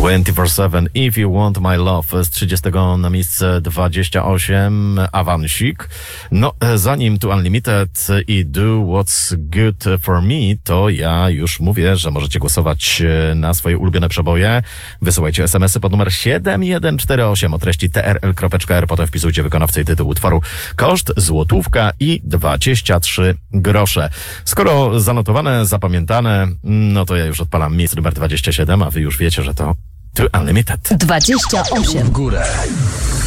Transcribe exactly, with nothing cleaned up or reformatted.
dwadzieścia cztery siedem If You Want My Love z trzydziestego na miejsce dwadzieścia osiem Avansik. No, zanim tu Unlimited i Do What's Good For Me, to ja już mówię, że możecie głosować na swoje ulubione przeboje. Wysyłajcie es em esy pod numer siedem jeden cztery osiem o treści t r l kropka r, potem wpisujcie wykonawcę i tytuł utworu. Koszt złotówka i dwadzieścia trzy grosze. Skoro zanotowane, zapamiętane, no to ja już odpalam miejsce numer dwadzieścia siedem, a wy już wiecie, że to To Unlimited. dwadzieścia osiem W górę.